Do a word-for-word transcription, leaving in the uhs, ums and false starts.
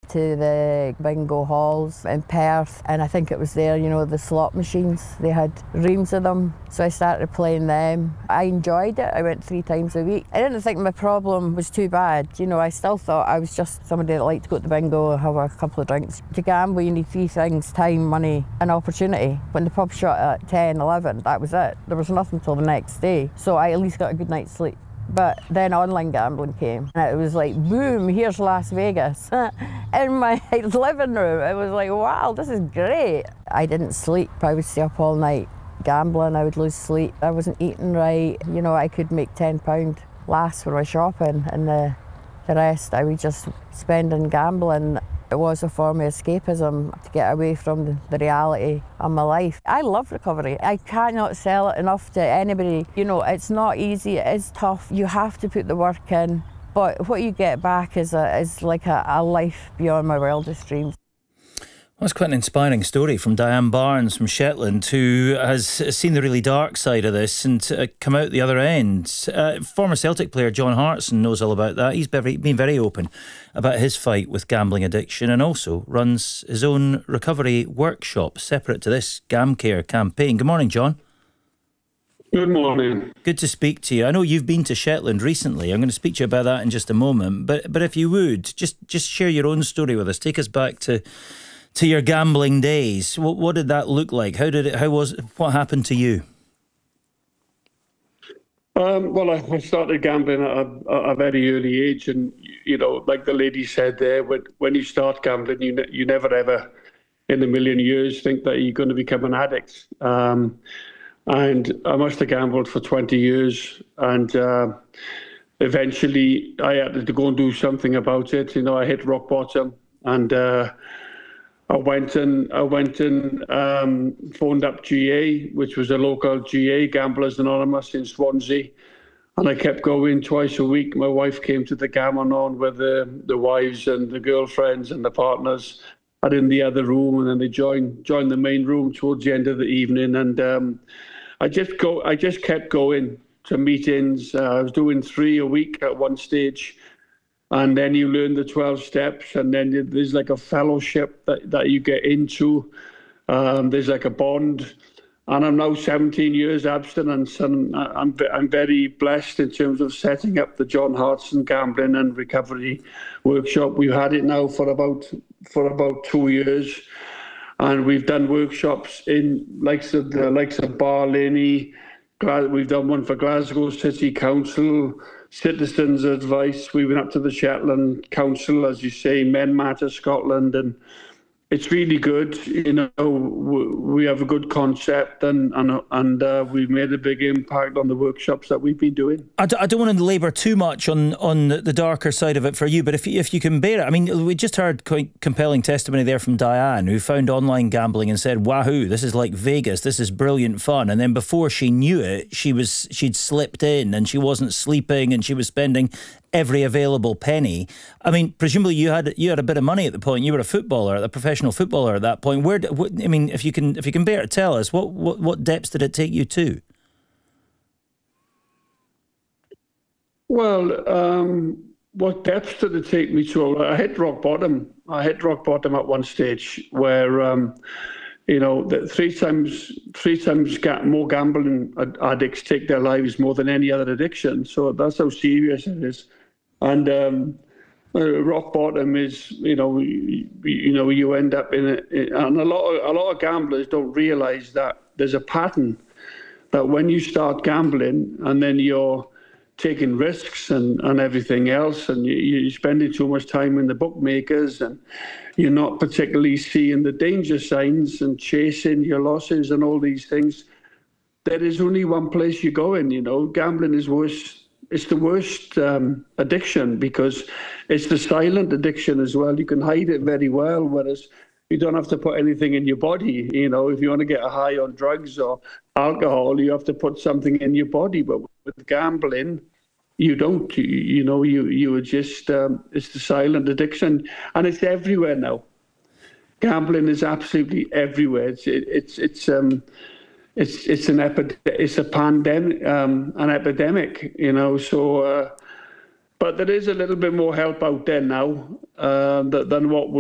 to the bingo halls in Perth, and I think it was there, you know, the slot machines, they had reams of them, so I started playing them. I enjoyed it. I went three times a week. I didn't think my problem was too bad, you know, I still thought I was just somebody that liked to go to the bingo, have a couple of drinks. To gamble you need three things: time, money and opportunity. When the pub shut at ten, eleven, that was it. There was nothing till the next day, so I at least got a good night's sleep. But then online gambling came, and it was like, boom, here's Las Vegas in my living room. It was like, wow, this is great. I didn't sleep. I would stay up all night gambling. I would lose sleep. I wasn't eating right. You know, I could make ten pounds last for my shopping, and the, the rest I would just spend on gambling. It was a form of escapism to get away from the, the reality of my life. I love recovery. I cannot sell it enough to anybody. You know, it's not easy, it is tough. You have to put the work in, but what you get back is a, is like a, a life beyond my wildest dreams. That's quite an inspiring story from Diane Barnes from Shetland, who has seen the really dark side of this and uh, come out the other end. Uh, former Celtic player John Hartson knows all about that. He's been very open about his fight with gambling addiction, and also runs his own recovery workshop separate to this GamCare campaign. Good morning, John. Good morning. Good to speak to you. I know you've been to Shetland recently. I'm going to speak to you about that in just a moment. But but if you would, just, just share your own story with us. Take us back to... to your gambling days. What, what did that look like? How did it? How was? What happened to you? Um, well, I, I started gambling at a, a very early age, and you know, like the lady said there, when when you start gambling, you ne- you never ever, in a million years, think that you're going to become an addict. Um, and I must have gambled for twenty years, and uh, eventually I had to go and do something about it. You know, I hit rock bottom, and. Uh, I went and I went and um, phoned up G A, which was a local G A, Gamblers Anonymous in Swansea, and I kept going twice a week. My wife came to the Gam-Anon with the the wives and the girlfriends and the partners, and in the other room, and then they joined joined the main room towards the end of the evening, and um, I just go I just kept going to meetings. Uh, I was doing three a week at one stage. And then you learn the twelve steps, and then there's like a fellowship that, that you get into. Um, there's like a bond. And I'm now seventeen years abstinence, and I'm I'm very blessed in terms of setting up the John Hartson Gambling and Recovery Workshop. We've had it now for about for about two years, and we've done workshops in likes of the likes of Barlinnie. We've done one for Glasgow City Council. Citizens Advice. We went up to the Shetland Council, as you say, Men Matter Scotland, and it's really good. You know, we have a good concept, and and and uh, we've made a big impact on the workshops that we've been doing. I, d- I don't want to labour too much on on the darker side of it for you, but if if you can bear it, I mean, we just heard quite compelling testimony there from Diane, who found online gambling and said, "Wahoo, this is like Vegas. This is brilliant fun." And then before she knew it, she was she'd slipped in, and she wasn't sleeping, and she was spending every available penny. I mean, presumably you had you had a bit of money at the point. You were a footballer, a professional footballer at that point. Where, what, I mean, if you can if you can bear to tell us, what, what what depths did it take you to? Well, um, what depths did it take me to? I hit rock bottom. I hit rock bottom at one stage where, um, you know, the three times three times ga- more gambling addicts take their lives more than any other addiction. So that's how serious it is. And um, uh, rock bottom is, you know, you, you know, you end up in it, and a lot of a lot of gamblers don't realise that there's a pattern that when you start gambling and then you're taking risks and, and everything else, and you, you're spending too much time in the bookmakers, and you're not particularly seeing the danger signs and chasing your losses and all these things. There is only one place you go in, you know. Gambling is worse. It's the worst um, addiction because it's the silent addiction as well. You can hide it very well, whereas you don't have to put anything in your body. You know, if you want to get a high on drugs or alcohol, you have to put something in your body. But with gambling, you don't. You, you know, you you are just. Um, it's the silent addiction, and it's everywhere now. Gambling is absolutely everywhere. It's it, it's it's um, it's it's an epi- It's a pandemic, um, an epidemic. You know, so. Uh, but there is a little bit more help out there now uh, than what was.